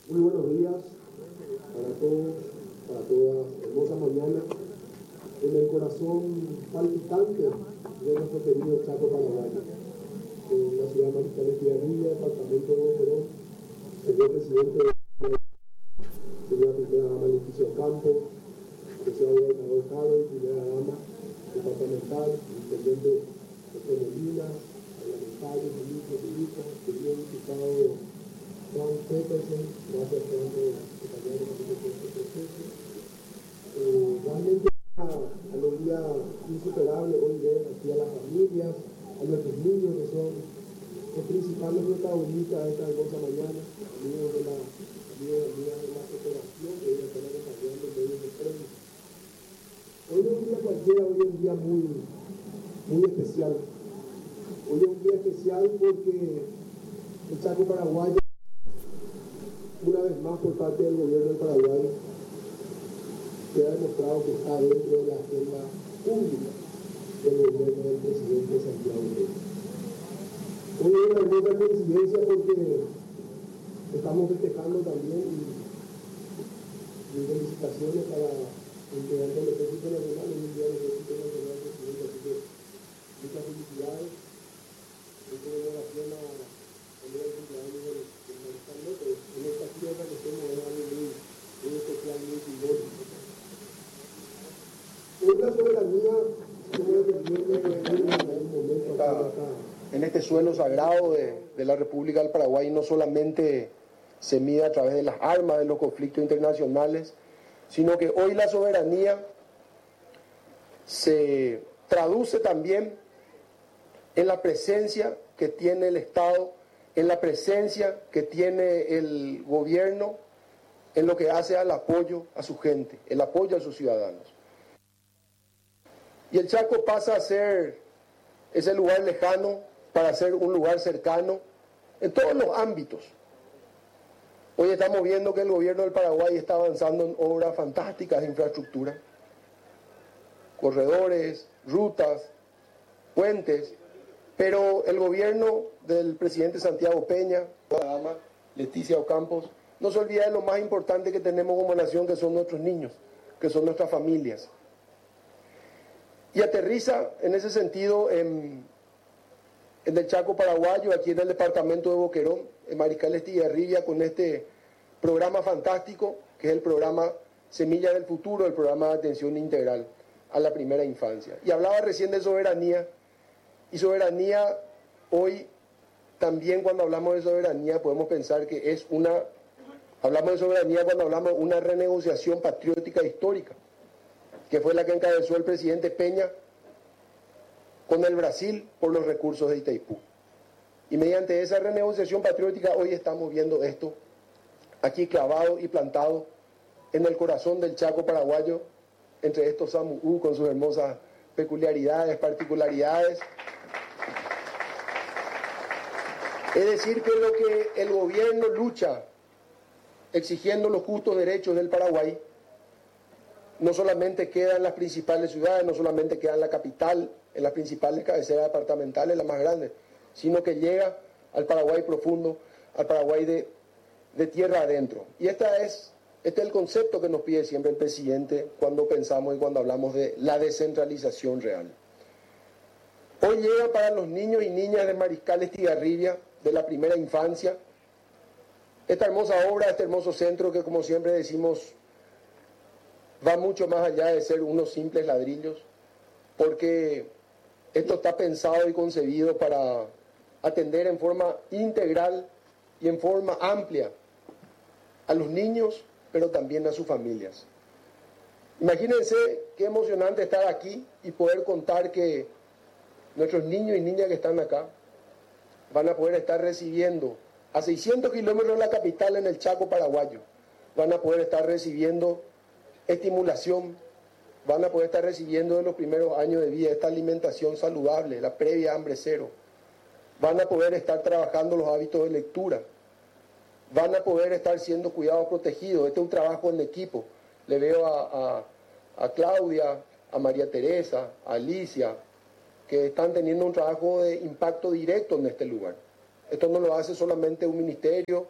Muy buenos días para todos, para todas. Hermosa mañana en el corazón palpitante de nuestro querido Chaco paraguayo, en la ciudad de Mariscal Estigarribia, departamento de Boquerón, señor presidente, señora primera dama Leticia Ocampo, señor gobernador Caro y primera dama departamental, intendente José Molina, parlamentarios, ministros y hijos, querido diputado Juan Petersen, gracias por acompañarnos en este proceso. Realmente es una alegría insuperable hoy ver aquí a las familias, a nuestros niños que son los principales protagonistas de esta hermosa mañana, amigos de la cooperación que hoy están acompañando en medios de prensa. Hoy es un día cualquiera, hoy es un día muy especial. Hoy es un día especial porque el Chaco paraguayo, una vez más por parte del gobierno del Paraguay, se ha demostrado que está dentro de la agenda pública del gobierno del presidente Santiago Peña. Hoy es una hermosa coincidencia porque estamos festejando también y felicitaciones para integrantes del Ejército Nacional, en un día del Ejército Nacional, presidente, así que muchas felicidades, mucha celebración a el cumpleaños del Mariscal López. En esta tierra que estamos es algo muy especial, muy simbólico. Hoy la soberanía, como en este suelo sagrado de la República del Paraguay no solamente se mide a través de las armas de los conflictos internacionales, sino que hoy la soberanía se traduce también en la presencia que tiene el Estado, en la presencia que tiene el gobierno, en lo que hace al apoyo a su gente, el apoyo a sus ciudadanos. Y el Chaco pasa a ser ese lugar lejano para ser un lugar cercano en todos los ámbitos. Hoy estamos viendo que el gobierno del Paraguay está avanzando en obras fantásticas de infraestructura, corredores, rutas, puentes, pero el gobierno del presidente Santiago Peña, la dama Leticia Ocampo, no se olvida de lo más importante que tenemos como nación, que son nuestros niños, que son nuestras familias. Y aterriza en ese sentido en el Chaco paraguayo, aquí en el departamento de Boquerón, en Mariscal Estigarribia, con este programa fantástico, que es el programa Semilla del Futuro, el programa de atención integral a la primera infancia. Y hablaba recién de soberanía, y soberanía hoy también, cuando hablamos de soberanía, podemos pensar que hablamos de soberanía cuando hablamos de una renegociación patriótica histórica, que fue la que encabezó el presidente Peña con el Brasil por los recursos de Itaipú. Y mediante esa renegociación patriótica hoy estamos viendo esto aquí clavado y plantado en el corazón del Chaco paraguayo, entre estos Samú con sus hermosas peculiaridades, particularidades. Es decir, que lo que el gobierno lucha exigiendo los justos derechos del Paraguay no solamente queda en las principales ciudades, no solamente queda en la capital, en las principales cabeceras departamentales, las más grandes, sino que llega al Paraguay profundo, al Paraguay de tierra adentro. Y este es el concepto que nos pide siempre el presidente cuando pensamos y cuando hablamos de la descentralización real. Hoy llega para los niños y niñas de Mariscal Estigarribia, de la primera infancia, esta hermosa obra, este hermoso centro que, como siempre decimos, va mucho más allá de ser unos simples ladrillos, porque esto está pensado y concebido para atender en forma integral y en forma amplia a los niños, pero también a sus familias. Imagínense qué emocionante estar aquí y poder contar que nuestros niños y niñas que están acá van a poder estar recibiendo a 600 kilómetros de la capital, en el Chaco paraguayo, van a poder estar recibiendo estimulación, van a poder estar recibiendo en los primeros años de vida esta alimentación saludable, la previa hambre cero, van a poder estar trabajando los hábitos de lectura, van a poder estar siendo cuidados protegidos. Este es un trabajo en equipo. Le veo a Claudia, a María Teresa, a Alicia, que están teniendo un trabajo de impacto directo en este lugar. Esto no lo hace solamente un ministerio,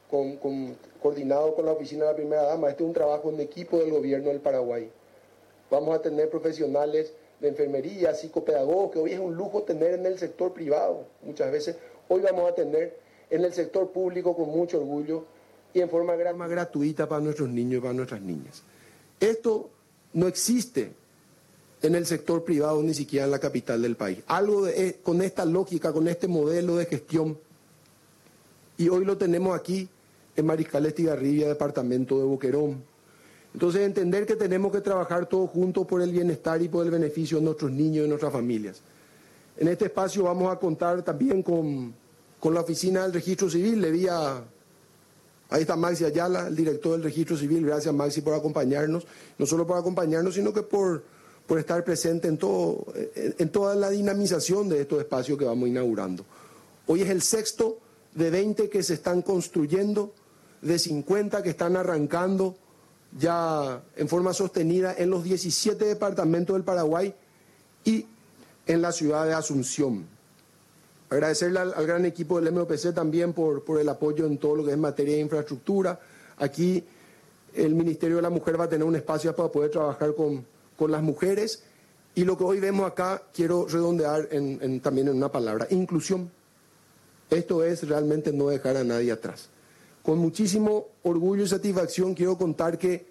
coordinado con la oficina de la primera dama. Este es un trabajo en equipo del gobierno del Paraguay. Vamos a tener profesionales de enfermería, psicopedagogos, que hoy es un lujo tener en el sector privado. Muchas veces hoy vamos a tener en el sector público con mucho orgullo y en forma gratuita para nuestros niños y para nuestras niñas. Esto no existe en el sector privado, ni siquiera en la capital del país. Algo con esta lógica, con este modelo de gestión, y hoy lo tenemos aquí en Mariscal Estigarribia, departamento de Boquerón. Entonces, entender que tenemos que trabajar todos juntos por el bienestar y por el beneficio de nuestros niños y nuestras familias. En este espacio vamos a contar también con la oficina del Registro Civil. Le vi ahí está Maxi Ayala, el director del Registro Civil. Gracias, Maxi, por acompañarnos. No solo por acompañarnos, sino que por estar presente en toda la dinamización de estos espacios que vamos inaugurando. Hoy es el 6º de 20 que se están construyendo, de 50 que están arrancando ya en forma sostenida en los 17 departamentos del Paraguay y en la ciudad de Asunción. Agradecerle al gran equipo del MOPC también por el apoyo en todo lo que es materia de infraestructura. Aquí el Ministerio de la Mujer va a tener un espacio para poder trabajar con las mujeres, y lo que hoy vemos acá quiero redondear también en una palabra: inclusión. Esto es realmente no dejar a nadie atrás. Con muchísimo orgullo y satisfacción quiero contar que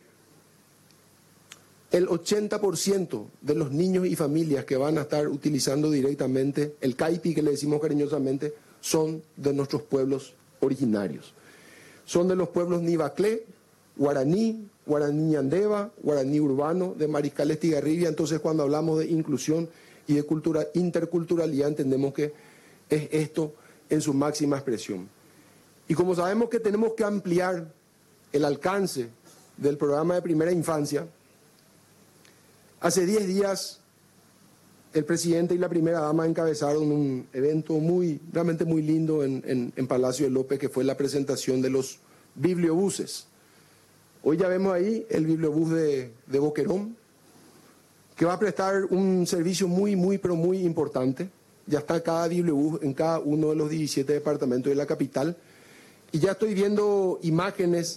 el 80% de los niños y familias que van a estar utilizando directamente el CAIPI, que le decimos cariñosamente, son de nuestros pueblos originarios. Son de los pueblos Nivaclé, Guaraní, Guaraní Ñandeva, Guaraní Urbano, de Mariscal Estigarribia. Entonces, cuando hablamos de inclusión y de interculturalidad, entendemos que es esto en su máxima expresión. Y como sabemos que tenemos que ampliar el alcance del programa de primera infancia, hace 10 días el presidente y la primera dama encabezaron un evento realmente muy lindo en Palacio de López, que fue la presentación de los bibliobuses. Hoy ya vemos ahí el bibliobús de Boquerón, que va a prestar un servicio pero muy importante. Ya está cada bibliobús en cada uno de los 17 departamentos de la capital. Y ya estoy viendo imágenes,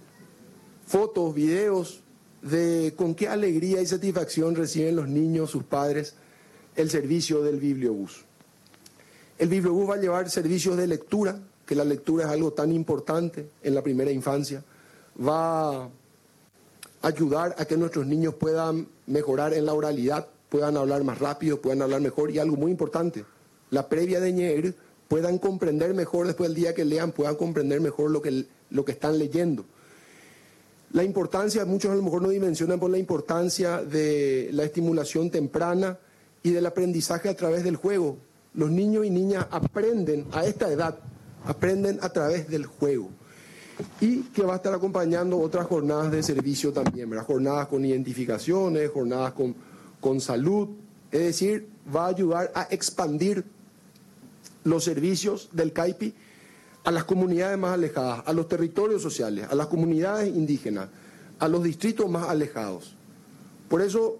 fotos, videos de con qué alegría y satisfacción reciben los niños, sus padres, el servicio del bibliobús. El bibliobús va a llevar servicios de lectura, que la lectura es algo tan importante en la primera infancia. Va a ayudar a que nuestros niños puedan mejorar en la oralidad, puedan hablar más rápido, puedan hablar mejor, y algo muy importante, la previa de ñeer, puedan comprender mejor después del día que lean, puedan comprender mejor lo que están leyendo. La importancia, muchos a lo mejor no dimensionan por la importancia de la estimulación temprana y del aprendizaje a través del juego. Los niños y niñas aprenden a esta edad, aprenden a través del juego. Y que va a estar acompañando otras jornadas de servicio también, ¿verdad? Jornadas con identificaciones, jornadas con salud, es decir, va a ayudar a expandir los servicios del CAIPI a las comunidades más alejadas, a los territorios sociales, a las comunidades indígenas, a los distritos más alejados. Por eso,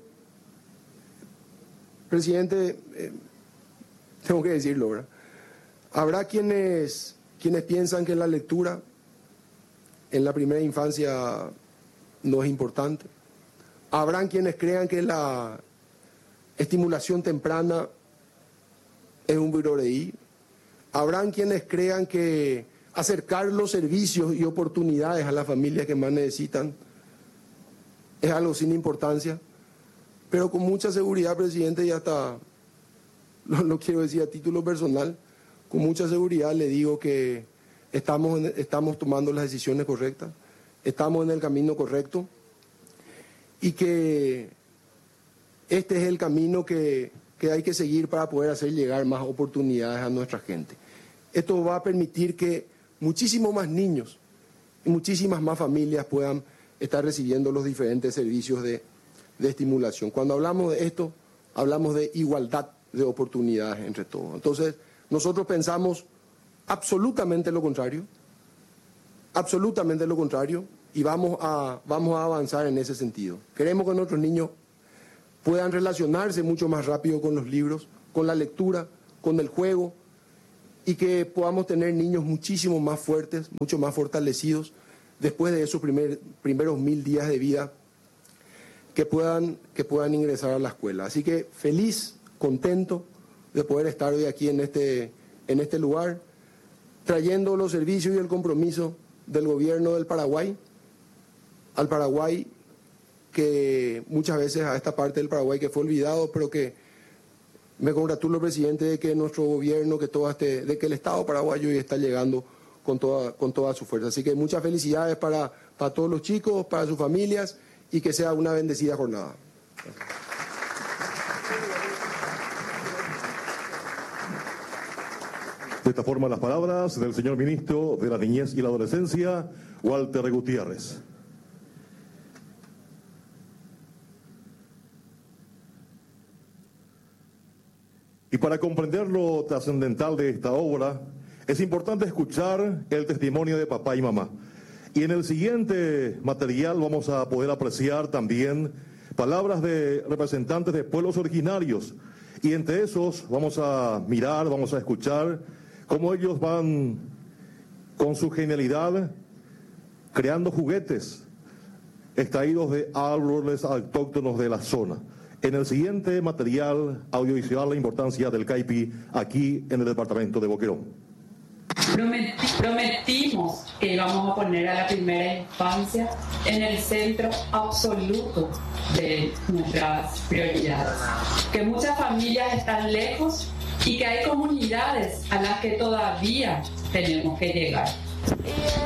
presidente, tengo que decirlo, ¿verdad? Habrá quienes piensan que la lectura en la primera infancia no es importante. Habrán quienes crean que la estimulación temprana es un viroreí. Habrán quienes crean que acercar los servicios y oportunidades a las familias que más necesitan es algo sin importancia. Pero con mucha seguridad, presidente, y hasta lo quiero decir a título personal, con mucha seguridad le digo que estamos tomando las decisiones correctas, estamos en el camino correcto, y que este es el camino que hay que seguir para poder hacer llegar más oportunidades a nuestra gente. Esto va a permitir que muchísimos más niños y muchísimas más familias puedan estar recibiendo los diferentes servicios de estimulación. Cuando hablamos de esto, hablamos de igualdad de oportunidades entre todos. Entonces, nosotros pensamos absolutamente lo contrario, y vamos a avanzar en ese sentido. Queremos que nuestros niños puedan relacionarse mucho más rápido con los libros, con la lectura, con el juego, y que podamos tener niños muchísimo más fuertes, mucho más fortalecidos después de esos primeros 1000 días de vida que puedan ingresar a la escuela. Así que feliz, contento de poder estar hoy aquí en este lugar, trayendo los servicios y el compromiso del gobierno del Paraguay, al Paraguay que muchas veces a esta parte del Paraguay que fue olvidado, pero que me congratulo, presidente, de que nuestro gobierno, de que el Estado paraguayo hoy está llegando con toda su fuerza. Así que muchas felicidades para todos los chicos, para sus familias, y que sea una bendecida jornada. De esta forma, las palabras del señor ministro de la Niñez y la Adolescencia, Walter Gutiérrez. Y para comprender lo trascendental de esta obra, es importante escuchar el testimonio de papá y mamá. Y en el siguiente material vamos a poder apreciar también palabras de representantes de pueblos originarios. Y entre esos vamos a mirar, vamos a escuchar cómo ellos van con su genialidad creando juguetes extraídos de árboles autóctonos de la zona. En el siguiente material audiovisual, la importancia del caipi aquí en el departamento de Boquerón. Prometimos que íbamos a poner a la primera infancia en el centro absoluto de nuestras prioridades. Que muchas familias están lejos y que hay comunidades a las que todavía tenemos que llegar.